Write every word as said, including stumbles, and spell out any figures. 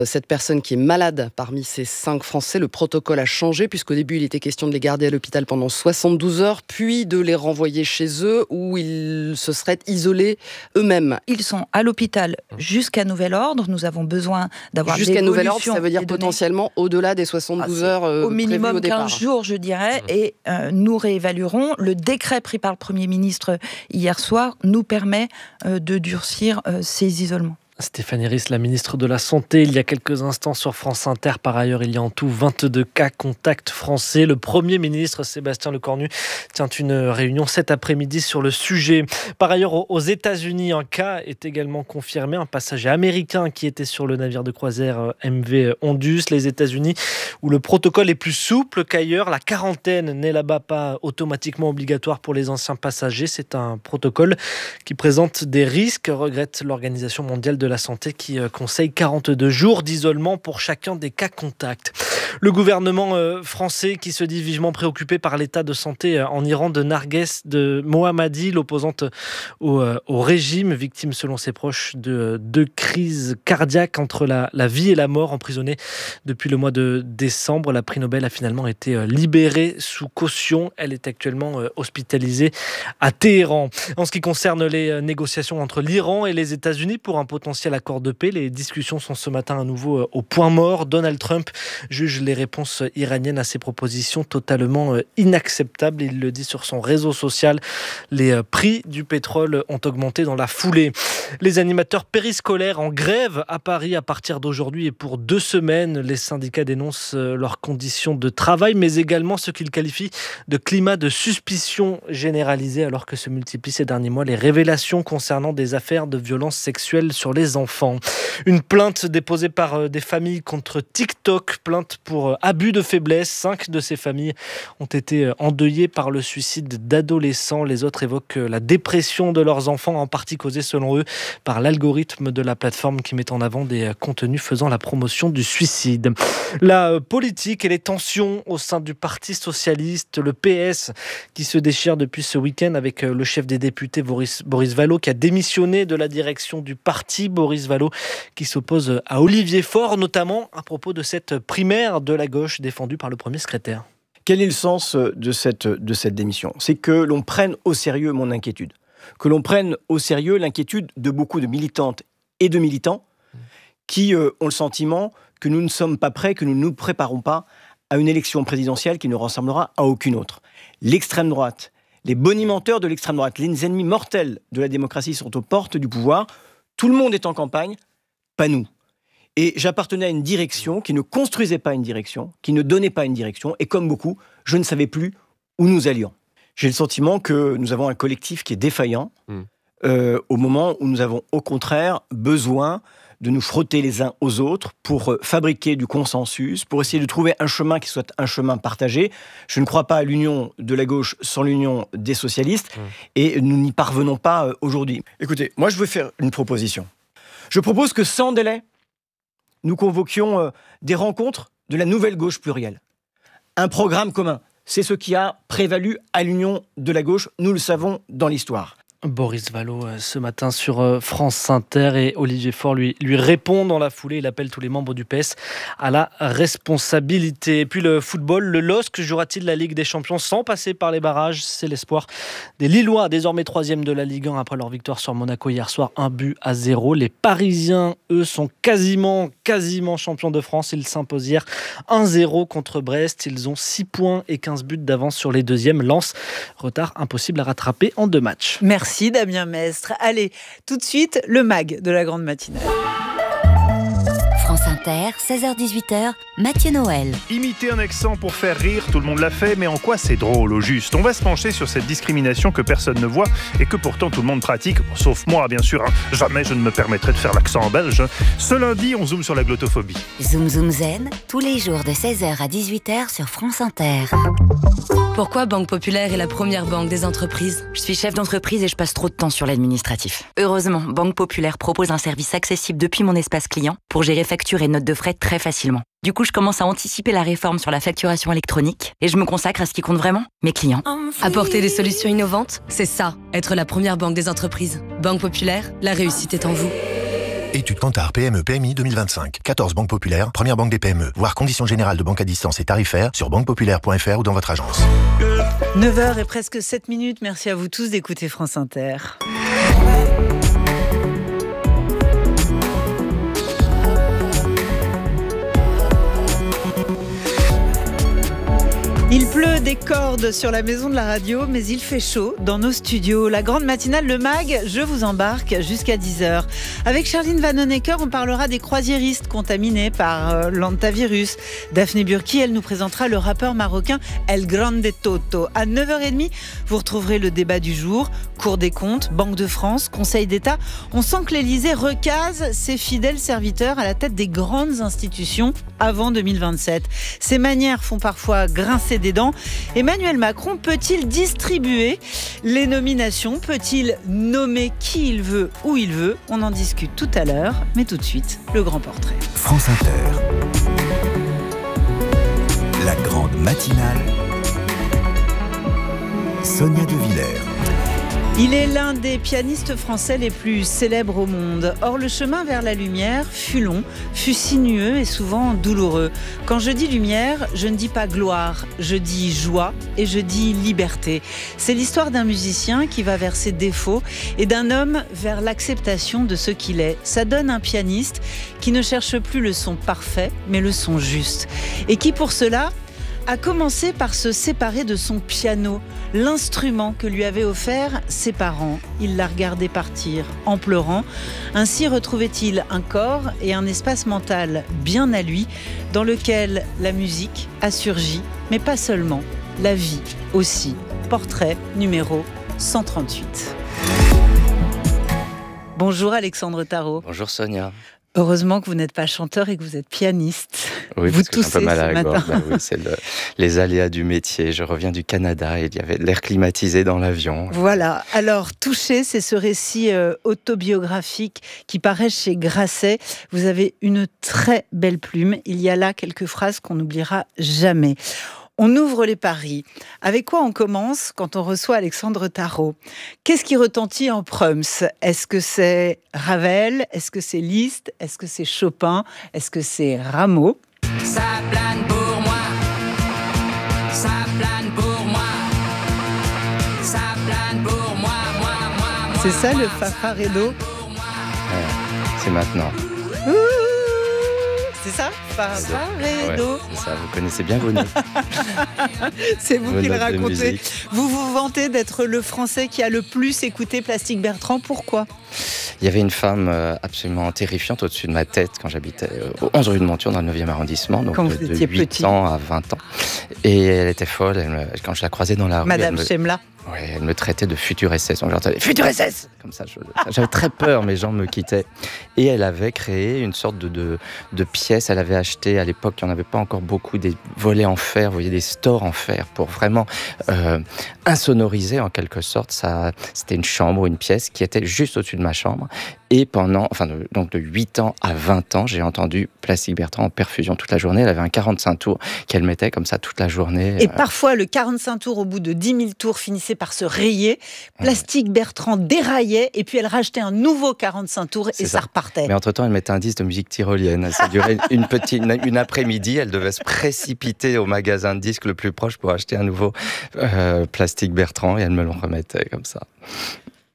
Cette personne qui est malade parmi ces cinq Français, le protocole a changé puisqu'au début il était question de les garder à l'hôpital pendant soixante-douze heures, puis de les renvoyer chez eux où ils se seraient isolés eux-mêmes. Ils sont à l'hôpital jusqu'à nouvel ordre. Nous avons besoin d'avoir jusqu'à nouvel ordre, ça veut dire potentiellement au-delà des soixante-douze ah, heures euh, au minimum au départ. quinze jours, je dirais, et euh, nous réévaluerons. Le décret pris par le Premier ministre hier soir nous permet euh, de durcir euh, ces isolements. Stéphanie Ries, la ministre de la Santé, il y a quelques instants sur France Inter. Par ailleurs, il y a en tout vingt-deux cas contacts français. Le Premier ministre, Sébastien Lecornu, tient une réunion cet après-midi sur le sujet. Par ailleurs, aux États-Unis, un cas est également confirmé. Un passager américain qui était sur le navire de croisière M V Ondus. Les États-Unis, où le protocole est plus souple qu'ailleurs. La quarantaine n'est là-bas pas automatiquement obligatoire pour les anciens passagers. C'est un protocole qui présente des risques, regrette l'Organisation mondiale de la santé qui conseille quarante-deux jours d'isolement pour chacun des cas contacts. Le gouvernement français qui se dit vivement préoccupé par l'état de santé en Iran de Narges de Mohammadi, l'opposante au, au régime, victime selon ses proches de deux crises cardiaques entre la, la vie et la mort, emprisonnée depuis le mois de décembre. La prix Nobel a finalement été libérée sous caution. Elle est actuellement hospitalisée à Téhéran. En ce qui concerne les négociations entre l'Iran et les États-Unis pour un potentiel accord de paix, les discussions sont ce matin à nouveau au point mort. Donald Trump juge les réponses iraniennes à ses propositions totalement inacceptables. Il le dit sur son réseau social. Les prix du pétrole ont augmenté dans la foulée. Les animateurs périscolaires en grève à Paris à partir d'aujourd'hui et pour deux semaines. Les syndicats dénoncent leurs conditions de travail, mais également ce qu'ils qualifient de climat de suspicion généralisé, alors que se multiplient ces derniers mois les révélations concernant des affaires de violences sexuelles sur les enfants. Une plainte déposée par des familles contre TikTok, plainte pour abus de faiblesse. Cinq de ces familles ont été endeuillées par le suicide d'adolescents. Les autres évoquent la dépression de leurs enfants, en partie causée selon eux par l'algorithme de la plateforme qui met en avant des contenus faisant la promotion du suicide. La politique et les tensions au sein du Parti socialiste, le P S qui se déchire depuis ce week-end avec le chef des députés Boris, Boris Vallaud qui a démissionné de la direction du parti. Boris Vallaud qui s'oppose à Olivier Faure, notamment à propos de cette primaire de la gauche défendue par le premier secrétaire. Quel est le sens de cette, de cette démission ? C'est que l'on prenne au sérieux mon inquiétude. Que l'on prenne au sérieux l'inquiétude de beaucoup de militantes et de militants qui euh, ont le sentiment que nous ne sommes pas prêts, que nous ne nous préparons pas à une élection présidentielle qui ne ressemblera à aucune autre. L'extrême droite, les bonimenteurs de l'extrême droite, les ennemis mortels de la démocratie sont aux portes du pouvoir. Tout le monde est en campagne, pas nous. Et j'appartenais à une direction qui ne construisait pas une direction, qui ne donnait pas une direction. Et comme beaucoup, je ne savais plus où nous allions. J'ai le sentiment que nous avons un collectif qui est défaillant mmh. euh, au moment où nous avons au contraire besoin de nous frotter les uns aux autres pour fabriquer du consensus, pour essayer de trouver un chemin qui soit un chemin partagé. Je ne crois pas à l'union de la gauche sans l'union des socialistes, mmh. et nous n'y parvenons pas aujourd'hui. Écoutez, moi je veux faire une proposition. Je propose que sans délai, nous convoquions euh, des rencontres de la nouvelle gauche plurielle. Un programme commun, c'est ce qui a prévalu à l'union de la gauche, nous le savons dans l'histoire. Boris Vallaud ce matin sur France Inter et Olivier Faure lui, lui répond dans la foulée. Il appelle tous les membres du P S à la responsabilité. Et puis le football, le L O S C jouera-t-il la Ligue des Champions sans passer par les barrages ? C'est l'espoir des Lillois, désormais troisième de la Ligue un après leur victoire sur Monaco hier soir, un but à zéro. Les Parisiens, eux, sont quasiment, quasiment champions de France. Ils s'imposent hier un zéro contre Brest. Ils ont six points et quinze buts d'avance sur les deuxièmes. Lens, retard impossible à rattraper en deux matchs. Merci. Merci Damien Mestre. Allez, tout de suite, le mag de la grande matinale. France Inter, seize heures dix-huit heures, Mathieu Noël. Imiter un accent pour faire rire, tout le monde l'a fait, mais en quoi c'est drôle au juste ? On va se pencher sur cette discrimination que personne ne voit et que pourtant tout le monde pratique, sauf moi bien sûr. Hein. Jamais je ne me permettrai de faire l'accent en belge. Ce lundi, on zoome sur la glottophobie. Zoom Zoom Zen, tous les jours de seize heures à dix-huit heures sur France Inter. Pourquoi Banque Populaire est la première banque des entreprises ? Je suis chef d'entreprise et je passe trop de temps sur l'administratif. Heureusement, Banque Populaire propose un service accessible depuis mon espace client pour gérer factures et notes de frais très facilement. Du coup, je commence à anticiper la réforme sur la facturation électronique et je me consacre à ce qui compte vraiment, mes clients. Apporter des solutions innovantes, c'est ça, être la première banque des entreprises. Banque Populaire, la réussite est en vous. Étude Kantar P M E P M I deux mille vingt-cinq. quatorze banques populaires, première banque des P M E. Voir conditions générales de banque à distance et tarifaires sur banque populaire point f r ou dans votre agence. neuf heures et presque sept minutes. Merci à vous tous d'écouter France Inter. Il pleut des cordes sur la maison de la radio, mais il fait chaud dans nos studios. La grande matinale Le Mag, je vous embarque jusqu'à dix heures. Avec Charline Vanhoenacker, on parlera des croisiéristes contaminés par euh, l'hantavirus. Daphné Burki, elle nous présentera le rappeur marocain El Grande Toto. À neuf heures trente, vous retrouverez le débat du jour, Cour des comptes, Banque de France, Conseil d'État. On sent que l'Élysée recase ses fidèles serviteurs à la tête des grandes institutions avant deux mille vingt-sept. Ces manières font parfois grincer des dents. Emmanuel Macron peut-il distribuer les nominations? Peut-il nommer qui il veut, où il veut? On en discute tout à l'heure, mais tout de suite, le grand portrait. France Inter. La grande matinale. Sonia De Villers. Il est l'un des pianistes français les plus célèbres au monde. Or, le chemin vers la lumière fut long, fut sinueux et souvent douloureux. Quand je dis lumière, je ne dis pas gloire, je dis joie et je dis liberté. C'est l'histoire d'un musicien qui va vers ses défauts et d'un homme vers l'acceptation de ce qu'il est. Ça donne un pianiste qui ne cherche plus le son parfait, mais le son juste. Et qui, pour cela, a commencé par se séparer de son piano, l'instrument que lui avaient offert ses parents. Il l'a regardé partir en pleurant. Ainsi retrouvait-il un corps et un espace mental bien à lui, dans lequel la musique a surgi, mais pas seulement, la vie aussi. Portrait numéro cent trente-huit. Bonjour Alexandre Tarot. Bonjour Sonia. Heureusement que vous n'êtes pas chanteur et que vous êtes pianiste. Oui, vous parce que j'ai un peu mal à la gorge. Bah oui, c'est le, les aléas du métier. Je reviens du Canada et il y avait l'air climatisé dans l'avion. Voilà. Alors, Touché, c'est ce récit euh, autobiographique qui paraît chez Grasset. Vous avez une très belle plume. Il y a là quelques phrases qu'on n'oubliera jamais. On ouvre les paris. Avec quoi on commence quand on reçoit Alexandre Tarot? Qu'est-ce qui retentit en Prums? Est-ce que c'est Ravel? Est-ce que c'est Liszt? Est-ce que c'est Chopin? Est-ce que c'est Rameau? Ça plane pour moi, ça plane pour moi, ça plane pour moi, moi, moi, moi. C'est ça le Fafaredo? Ouais, c'est maintenant. Ouh, c'est ça, Fafaredo. Ouais, c'est ça, vous connaissez bien vos notes. C'est vous qui le notes de racontez. musique. Vous vous vantez d'être le Français qui a le plus écouté Plastique Bertrand. Pourquoi? Il y avait une femme absolument terrifiante au-dessus de ma tête quand j'habitais au onze rue de Monture dans le neuvième arrondissement, donc quand de, vous de étiez huit petit. ans à vingt ans. Et elle était folle, elle me, quand je la croisais dans la rue... Madame elle me, Chemla. Ouais, elle me traitait de futur S S. Donc j'entendais futur S S comme ça. Je, j'avais très peur, mes gens me quittaient. Et elle avait créé une sorte de, de, de pièce. Elle avait acheté à l'époque, il n'y en avait pas encore beaucoup, des volets en fer, vous voyez, des stores en fer pour vraiment euh, insonoriser en quelque sorte. Ça, c'était une chambre, une pièce qui était juste au-dessus de ma chambre. Et pendant, enfin, de, donc de huit ans à vingt ans, j'ai entendu Plastique Bertrand en perfusion toute la journée. Elle avait un quarante-cinq tours qu'elle mettait comme ça toute la journée. Et euh... parfois, le quarante-cinq tours, au bout de dix mille tours, finissait par se rayer. Plastique ouais. Bertrand déraillait et puis elle rachetait un nouveau quarante-cinq tours et ça. ça repartait. Mais entre-temps, elle mettait un disque de musique tyrolienne. Ça durait une, petite, une, une après-midi. Elle devait se précipiter au magasin de disques le plus proche pour acheter un nouveau euh, Plastique Bertrand et elle me le remettait comme ça.